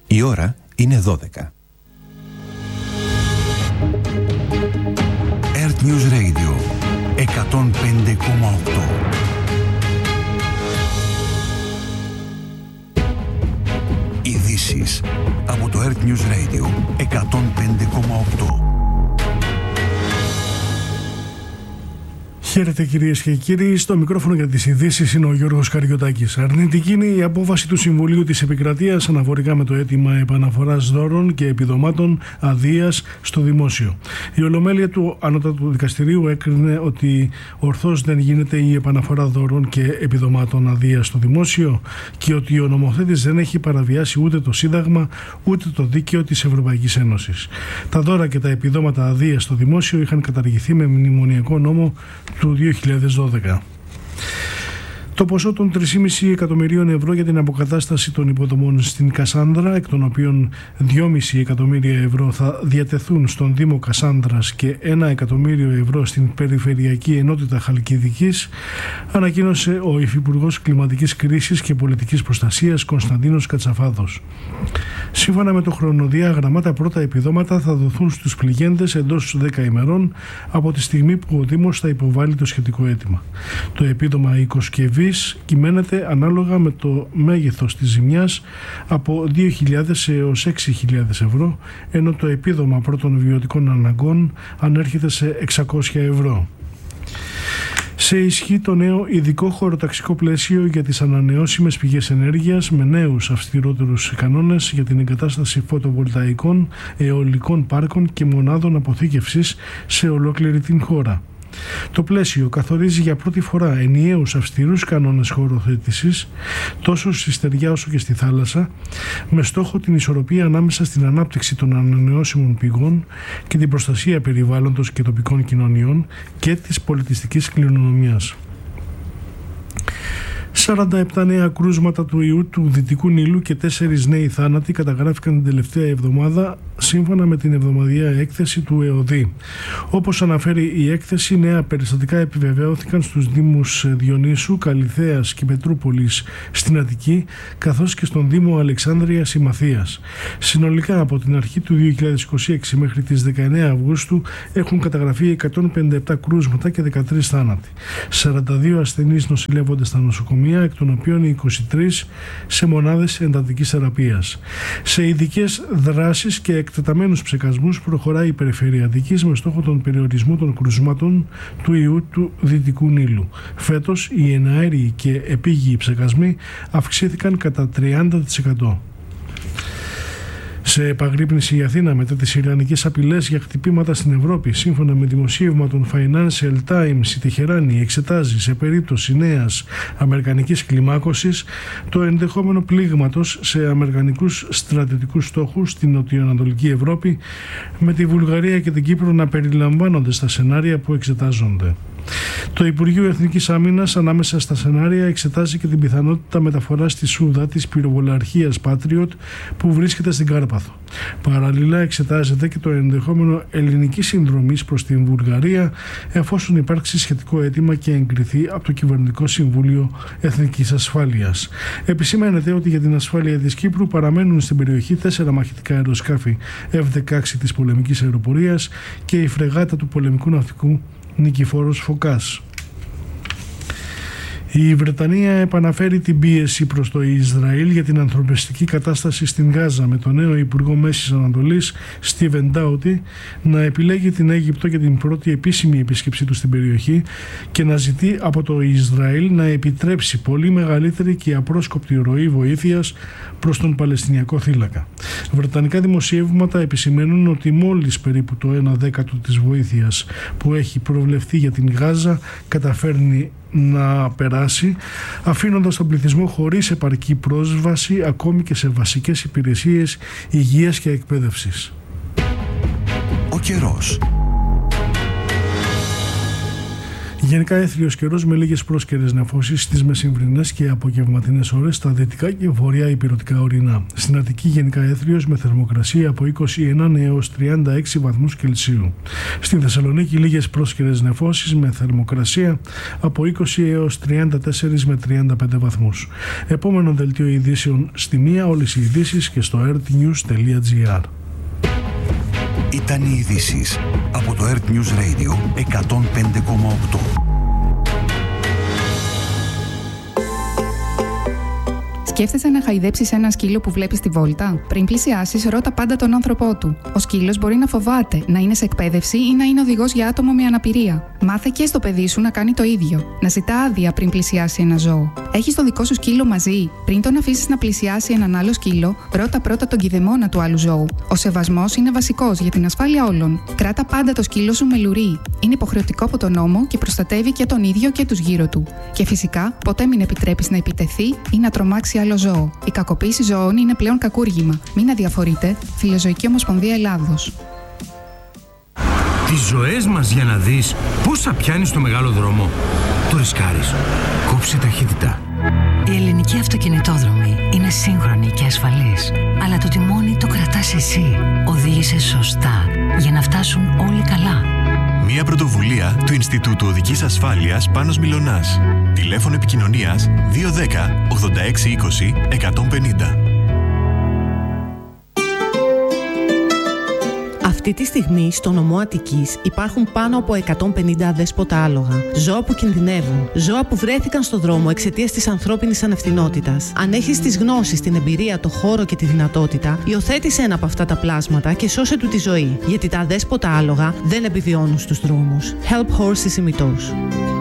Η ώρα είναι 12. Earth News Radio 105,8. Ειδήσεις από το Earth News Radio 105,8. Χαίρετε κυρίες και κύριοι, στο μικρόφωνο για τις ειδήσεις είναι ο Γιώργος Καριωτάκης. Αρνητική είναι η απόφαση του Συμβουλίου της Επικρατείας αναφορικά με το αίτημα επαναφοράς δώρων και επιδομάτων αδείας στο δημόσιο. Η Ολομέλεια του Ανώτατου Δικαστηρίου έκρινε ότι ορθώς δεν γίνεται η επαναφορά δώρων και επιδομάτων αδείας στο δημόσιο και ότι ο νομοθέτης δεν έχει παραβιάσει ούτε το Σύνταγμα ούτε το Δίκαιο της Ευρωπαϊκής Ένωσης. Τα δώρα και τα επιδόματα αδείας στο δημόσιο είχαν καταργηθεί με μνημονιακό νόμο του 2012. Το ποσό των 3,5 εκατομμυρίων ευρώ για την αποκατάσταση των υποδομών στην Κασάνδρα, εκ των οποίων 2,5 εκατομμύρια ευρώ θα διατεθούν στον Δήμο Κασάνδρας και 1 εκατομμύριο ευρώ στην Περιφερειακή Ενότητα Χαλκιδικής, ανακοίνωσε ο Υφυπουργός Κλιματικής Κρίσης και Πολιτικής Προστασίας Κωνσταντίνος Κατσαφάδος. Σύμφωνα με το χρονοδιάγραμμα, τα πρώτα επιδόματα θα δοθούν στους πληγέντες εντός 10 ημερών από τη στιγμή που ο Δήμος θα υποβάλει το σχετικό αίτημα. Το επίδομα οικοσκευής κυμαίνεται ανάλογα με το μέγεθος της ζημιάς από 2.000 έως 6.000 ευρώ, ενώ το επίδομα πρώτων βιωτικών αναγκών ανέρχεται σε 600 ευρώ. Σε ισχύ το νέο ειδικό χωροταξικό πλαίσιο για τις ανανεώσιμες πηγές ενέργειας με νέους αυστηρότερους κανόνες για την εγκατάσταση φωτοβολταϊκών, αιωλικών πάρκων και μονάδων αποθήκευσης σε ολόκληρη την χώρα. Το πλαίσιο καθορίζει για πρώτη φορά ενιαίους αυστηρούς κανόνες χωροθέτησης τόσο στη στεριά όσο και στη θάλασσα, με στόχο την ισορροπία ανάμεσα στην ανάπτυξη των ανανεώσιμων πηγών και την προστασία περιβάλλοντος και τοπικών κοινωνιών και της πολιτιστικής κληρονομιάς. 47 νέα κρούσματα του ιού του Δυτικού Νείλου και 4 νέοι θάνατοι καταγράφηκαν την τελευταία εβδομάδα, σύμφωνα με την εβδομαδιαία έκθεση του ΕΟΔΗ. Όπως αναφέρει η έκθεση, νέα περιστατικά επιβεβαιώθηκαν στους Δήμους Διονύσου, Καλιθέας και Πετρούπολης στην Αττική, καθώς και στον Δήμο Αλεξάνδρειας Ημαθίας. Συνολικά από την αρχή του 2026 μέχρι τις 19 Αυγούστου έχουν καταγραφεί 157 κρούσματα και 13 θάνατοι. 42 ασθενείς νοσηλεύονται στα νοσοκομεία, εκ των οποίων 23 σε μονάδες εντατικής θεραπείας. Σε ειδικές δράσεις και εκτεταμένους ψεκασμούς προχωράει η Περιφέρεια Αττικής με στόχο τον περιορισμό των κρουσμάτων του ιού του Δυτικού Νείλου. Φέτος οι εναέριοι και επίγειοι ψεκασμοί αυξήθηκαν κατά 30%. Σε επαγρύπνηση η Αθήνα μετά τις ιρανικές απειλές για χτυπήματα στην Ευρώπη. Σύμφωνα με δημοσίευμα των Financial Times, η Τεχεράνη εξετάζει σε περίπτωση νέας αμερικανικής κλιμάκωσης το ενδεχόμενο πλήγματος σε αμερικανικούς στρατιωτικούς στόχους στην νοτιοανατολική Ευρώπη, με τη Βουλγαρία και την Κύπρο να περιλαμβάνονται στα σενάρια που εξετάζονται. Το Υπουργείο Εθνικής Άμυνας ανάμεσα στα σενάρια εξετάζει και την πιθανότητα μεταφοράς στη Σούδα της πυροβολαρχίας Patriot που βρίσκεται στην Κάρπαθο. Παραλληλά εξετάζεται και το ενδεχόμενο ελληνικής συνδρομής προς την Βουλγαρία, εφόσον υπάρξει σχετικό αίτημα και εγκριθεί από το Κυβερνητικό Συμβούλιο Εθνικής Ασφάλειας. Επισημαίνεται ότι για την ασφάλεια της Κύπρου παραμένουν στην περιοχή 4 μαχητικά αεροσκάφη F-16 της πολεμικής αεροπορίας και η φρεγάτα του πολεμικού ναυτικού Νικηφόρος Φωκάς. Η Βρετανία επαναφέρει την πίεση προς το Ισραήλ για την ανθρωπιστική κατάσταση στην Γάζα, με τον νέο Υπουργό Μέσης Ανατολής Στίβεν Ντάουτι να επιλέγει την Αίγυπτο για την πρώτη επίσημη επίσκεψή του στην περιοχή και να ζητεί από το Ισραήλ να επιτρέψει πολύ μεγαλύτερη και απρόσκοπτη ροή βοήθειας προς τον Παλαιστινιακό θύλακα. Βρετανικά δημοσιεύματα επισημαίνουν ότι μόλις περίπου το 1/10 της βοήθειας που έχει προβλεφθεί για την Γάζα καταφέρνει να περάσει, αφήνοντας τον πληθυσμό χωρίς επαρκή πρόσβαση ακόμη και σε βασικές υπηρεσίες υγείας και εκπαίδευσης. Ο καιρός. Γενικά έθριος καιρός με λίγες πρόσκαιρες νεφώσεις στις μεσημβρινές και απογευματινές ώρες στα δυτικά και βορειά ηπειρωτικά ορεινά. Στην Αττική γενικά έθριος με θερμοκρασία από 21 έως 36 βαθμούς Κελσίου. Στην Θεσσαλονίκη λίγες πρόσκαιρες νεφώσεις με θερμοκρασία από 20 έως 34 με 35 βαθμούς. Επόμενο δελτίο ειδήσεων στη 1, όλες οι ειδήσεις και στο earthnews.gr. Ήταν οι ειδήσεις από το Earth News Radio 105,8. Σκέφτεσαι να χαϊδέψεις ένα σκύλο που βλέπεις στη βόλτα? Πριν πλησιάσεις, ρώτα πάντα τον άνθρωπό του. Ο σκύλος μπορεί να φοβάται, να είναι σε εκπαίδευση ή να είναι οδηγός για άτομο με αναπηρία. Μάθε και στο παιδί σου να κάνει το ίδιο. Να ζητά άδεια πριν πλησιάσει ένα ζώο. Έχεις το δικό σου σκύλο μαζί? Πριν τον αφήσεις να πλησιάσει έναν άλλο σκύλο, ρώτα πρώτα τον κηδεμόνα του άλλου ζώου. Ο σεβασμός είναι βασικός για την ασφάλεια όλων. Κράτα πάντα το σκύλο σου με λουρί. Είναι υποχρεωτικό από τον νόμο και προστατεύει και τον ίδιο και τους γύρω του. Και φυσικά, ποτέ μην επιτρέπεις να επιτεθεί ή να τρομάξει άλλο ζώο. Η κακοποίηση ζώων είναι πλέον κακούργημα. Μην αδιαφορείτε. Φιλοζωική Ομοσπονδία Ελλάδος. Τις ζωές μας για να δεις πόσα πιάνεις στο μεγάλο δρόμο. Το ρισκάρεις. Κόψε ταχύτητα. Η ελληνική αυτοκινητόδρομη είναι σύγχρονη και ασφαλής. Αλλά το τιμόνι το κρατάς εσύ. Οδήγησε σωστά για να φτάσουν όλοι καλά. Μια πρωτοβουλία του Ινστιτούτου Οδικής Ασφάλειας Πάνος Μιλωνάς. Τηλέφωνο επικοινωνίας 210 86 20 150. Αυτή τη στιγμή στο νομό Αττικής υπάρχουν πάνω από 150 αδέσποτα άλογα. Ζώα που κινδυνεύουν. Ζώα που βρέθηκαν στο δρόμο εξαιτίας της ανθρώπινης ανευθυνότητας. Αν έχεις τις γνώσεις, την εμπειρία, το χώρο και τη δυνατότητα, υιοθέτησε ένα από αυτά τα πλάσματα και σώσε του τη ζωή. Γιατί τα αδέσποτα άλογα δεν επιβιώνουν στους δρόμους. Help Horses ημιτός.